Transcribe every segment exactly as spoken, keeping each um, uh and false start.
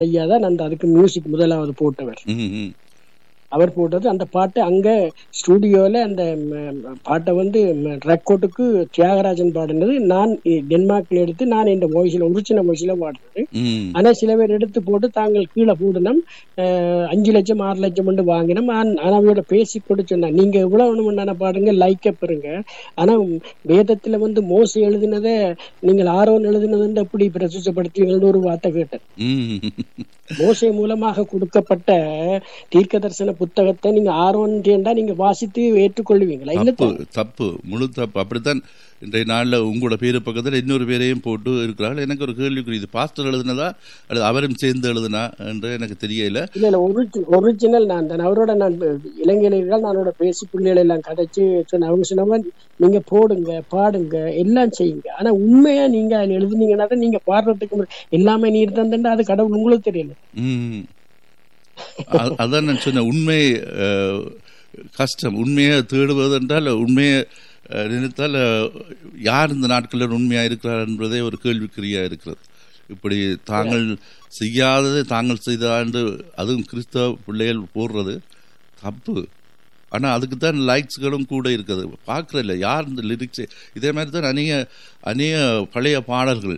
ஐயா தான் அந்த அதுக்கு மியூசிக் முதலாவது போட்டவர். ம், ம். அவர் போட்டது அந்த பாட்டு அங்க ஸ்டுடியோல அந்த பாட்டை வந்து ரெக்கார்டுக்கு தியாகராஜன் பாடினது. நான் டென்மார்க்ல எடுத்து நான் இந்த வாய்ஸ்ல ஒரிஜினல் வாய்ஸ்ல பாடுறது. ம். ஆனா சில பேர் எடுத்து போட்டு தாங்கள் கீழே போடணும், அஞ்சு லட்சம் ஆறு லட்சம் மட்டும் வாங்கினோம். ஆனா அவையோட பேசி கொண்டு சொன்னாங்க, நீங்க எவ்வளவு ஒண்ணு பாடுங்க, லைக்க பெறுங்க. ஆனா வேதத்துல வந்து மோச எழுதினதை நீங்கள் ஆரோன் எழுதினது எப்படி பிரசுத்தப்படுத்துவீங்கன்னு ஒரு வார்த்தை கேட்டேன். ம். மோசே மூலமாக கொடுக்கப்பட்ட தீர்க்க தரிசன புத்தகத்தை நீங்க ஆரோன் நீங்க வாசித்து ஏற்றுக்கொள்வீங்களா? இல்ல, தப்பு தப்பு முழு தப்பு. அப்படித்தான் இன்றைய நாள்ல உங்களோட பேரு பக்கத்துல இன்னொரு பேரையும் போட்டு இருக்கிறார்கள். எனக்கு ஒரு கேள்வி, இது பாஸ்டர் எழுதினதா அல்லது அவரும் சேர்ந்து எழுதினா என்று எனக்கு தெரியல. இல்ல இல்ல ஒரிஜினல் நான் தான். அவரோட நான் இளைஞர்கள் நானோட பேசி பிள்ளைகளை எல்லாம் கதைச்சு சொன்ன. அவங்க சொன்னவங்க, நீங்க போடுங்க, பாடுங்க, எல்லாம் செய்யுங்க. ஆனா உண்மையா நீங்க அதில் எழுதுனீங்கன்னா தான் நீங்க பாடுறதுக்கு எல்லாமே நீர் தந்தா அது கடவுள் உங்களுக்கு தெரியல. ம். அதான் நான் சொன்ன உண்மை கஷ்டம். உண்மையை தேடுவது என்றால் உண்மையை நினைத்தால் யார் இந்த நாட்களில் உண்மையா இருக்கிறார் என்பதே ஒரு கேள்விக்குறியா இருக்கிறது. இப்படி தாங்கள் செய்யாததை தாங்கள் செய்தாண்டு அதுவும் கிறிஸ்தவ பிள்ளைகள் போடுறது தப்பு. ஆனால் அதுக்கு தான் லைக்ஸ்களும் கூட இருக்குது. பார்க்குறதில்ல யார் இந்த லிரிக்ஸு. இதே மாதிரி தான் அநேக அநேக பழைய பாடல்கள்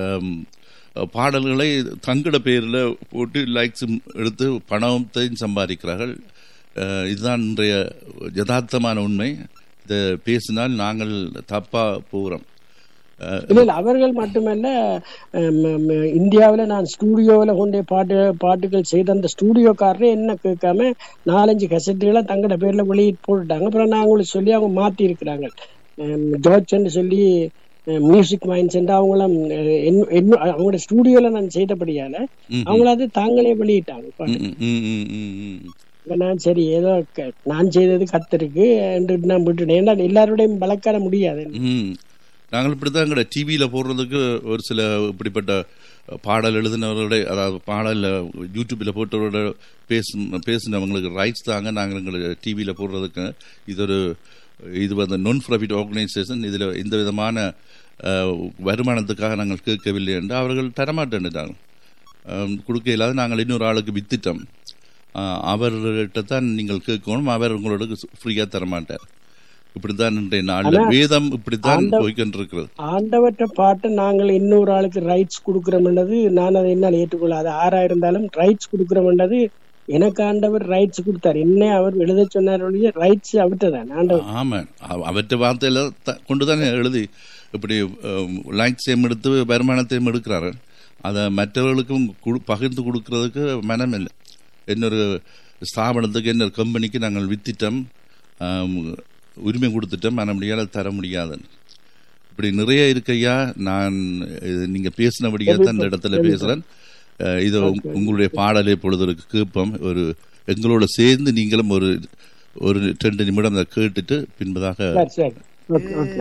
பாடல்களை தங்கட பேரில் போட்டு லைக்ஸும் எடுத்து பணத்தையும் சம்பாதிக்கிறார்கள். இதுதான் இன்றைய யதார்த்தமான உண்மை. இதை பேசினால் நாங்கள் தப்பா போகிறோம். இல்ல இல்ல அவர்கள் மட்டுமல்ல, இந்தியாவில் நான் ஸ்டூடியோவில் கொண்டே பாட்டு பாட்டுகள் செய்த அந்த ஸ்டூடியோக்காரரே என்ன கேட்காம நாலஞ்சு கசட்டுகளை தங்கட பேர்ல வெளியிட்டு போட்டுட்டாங்க. அப்புறம் நான் அவங்களுக்கு சொல்லி அவங்க மாத்தி இருக்கிறாங்க. ஜார்ஜ்ன்னு சொல்லி மியூசிக் மைண்ட்ஸ் அவங்களாம் அவங்களோட ஸ்டூடியோல நான் செய்தபடியால அவங்களாவது தாங்களே வெளியிட்டாங்க பாட்டு. நான் சரி ஏதோ நான் செய்தது கத்திருக்கு என்று நான் விட்டுட்டேன். ஏன்னா எல்லாரோடையும் வழக்காட முடியாது. நாங்கள் இப்படிதான் எங்கட டிவியில போடுறதுக்கு ஒரு சில இப்படிப்பட்ட பாடல் எழுதினவர்களுடைய, அதாவது பாடல் யூடியூப்ல போட்டவரோட பேசு பேசினவங்களுக்கு ரைட்ஸ் தாங்க நாங்கள் எங்களை டிவியில போடுறதுக்கு. இது ஒரு இது வந்து நான் ப்ராஃபிட் ஆர்கனைசேஷன், இதில் எந்த விதமான வருமானத்துக்காக நாங்கள் கேட்கவில்லை என்று அவர்கள் தரமாட்டேன்ட்டாங்க. கொடுக்க இல்லாத நாங்கள் இன்னொரு ஆளுக்கு வித்துட்டோம். அவர்கிட்ட தான் நீங்கள் கேட்கணும், அவர் உங்களோட ஃப்ரீயா தரமாட்டார். இப்படித்தான் இன்றைய நாள் வேதம் இப்படித்தான் போய்கொண்டிருக்கிறது. ஆண்டவற்ற பாட்டு நாங்கள் இன்னொரு ஆளுக்கு ரைட்ஸ் கொடுக்கிறோம்ன்றது நான் அதை என்னால் ஏற்றுக்கொள்ளாது. ஆறா இருந்தாலும் ரைட்ஸ் கொடுக்கிறோம்ன்றது எனக்கு ஆண்டவர் ரைட்ஸ் கொடுத்தார். என்ன அவர் எழுத சொன்னார், ரைட்ஸ் அவர்கிட்ட தான் ஆண்டவர். ஆமா, அவற்றை வார்த்தையில கொண்டுதானே எழுதி இப்படி லைக்ஸையும் எடுத்து வருமானத்தையும் எடுக்கிறாரு. அதை மற்றவர்களுக்கும் பகிர்ந்து கொடுக்கறதுக்கு மனம் இல்லை. இன்னொரு ஸ்தாபனத்துக்கு இன்னொரு கம்பெனிக்கு நாங்கள் வித்திட்டோம், உரிமை கொடுத்துட்டோம், மன முடியாத தர முடியாதுன்னு இப்படி நிறைய இருக்கையா. நான் நீங்க பேசினபடியா தான் இந்த இடத்துல பேசுறேன். இது உங்களுடைய பாடலை பொழுது கேட்போம். ஒரு எங்களோட சேர்ந்து நீங்களும் ஒரு ஒரு ரெண்டு நிமிடம் அதை கேட்டுட்டு பின்பதாக